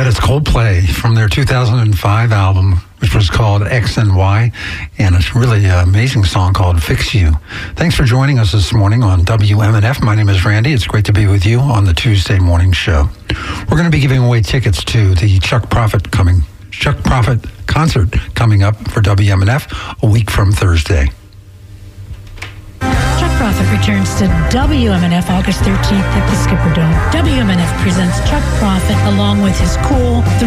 that is Coldplay from their 2005 album, which was called X and Y, and it's really an amazing song called Fix You. Thanks for joining us this morning on WMNF. My name is Randy. It's great to be with you on the Tuesday morning show. We're going to be giving away tickets to the Chuck Prophet concert coming up for WMNF a week from Thursday. Chuck Prophet returns to WMNF August 13th at the Skipper Dome. WMNF presents Chuck Prophet along with his cool